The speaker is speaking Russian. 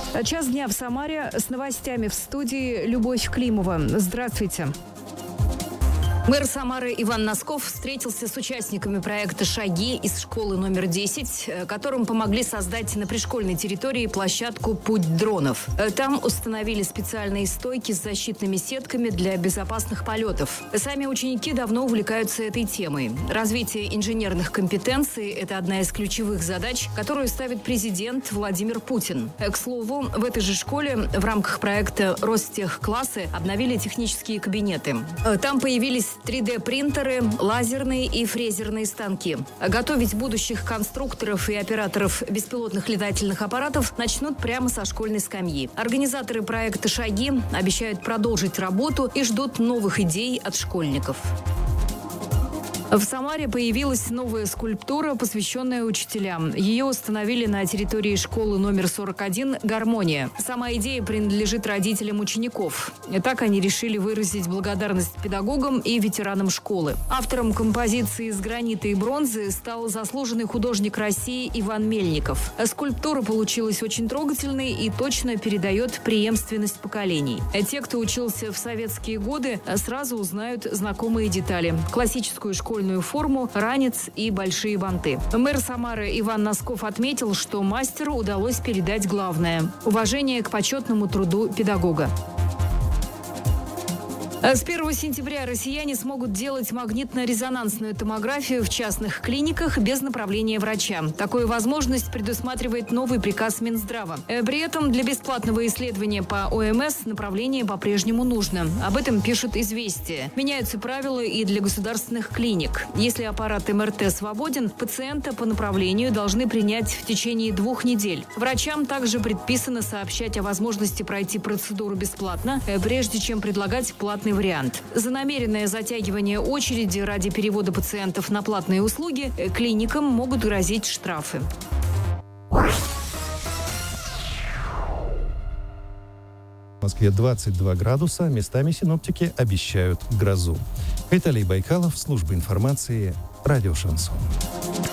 Час дня в Самаре. С новостями в студии Любовь Климова. Здравствуйте. Мэр Самары Иван Носков встретился с участниками проекта «Шаги» из школы номер 10, которым помогли создать на пришкольной территории площадку «Путь дронов». Там установили специальные стойки с защитными сетками для безопасных полетов. Сами ученики давно увлекаются этой темой. Развитие инженерных компетенций – это одна из ключевых задач, которую ставит президент Владимир Путин. К слову, в этой же школе в рамках проекта «Ростехклассы» обновили технические кабинеты. Там появились 3D-принтеры, лазерные и фрезерные станки. Готовить будущих конструкторов и операторов беспилотных летательных аппаратов начнут прямо со школьной скамьи. Организаторы проекта «Шаги» обещают продолжить работу и ждут новых идей от школьников. В Самаре появилась новая скульптура, посвященная учителям. Ее установили на территории школы номер 41 «Гармония». Сама идея принадлежит родителям учеников. Так они решили выразить благодарность педагогам и ветеранам школы. Автором композиции из гранита и бронзы стал заслуженный художник России Иван Мельников. Скульптура получилась очень трогательной и точно передает преемственность поколений. Те, кто учился в советские годы, сразу узнают знакомые детали. Классическую школьную форму, ранец и большие банты. Мэр Самары Иван Носков отметил, что мастеру удалось передать главное – уважение к почетному труду педагога. С 1 сентября россияне смогут делать магнитно-резонансную томографию в частных клиниках без направления врача. Такую возможность предусматривает новый приказ Минздрава. При этом для бесплатного исследования по ОМС направление по-прежнему нужно. Об этом пишет «Известия». Меняются правила и для государственных клиник. Если аппарат МРТ свободен, пациента по направлению должны принять в течение 2 недель. Врачам также предписано сообщать о возможности пройти процедуру бесплатно, прежде чем предлагать платный вариант. За намеренное затягивание очереди ради перевода пациентов на платные услуги клиникам могут грозить штрафы. В Москве 22 градуса, местами синоптики обещают грозу. Виталий Байкалов, служба информации, радио «Шансон».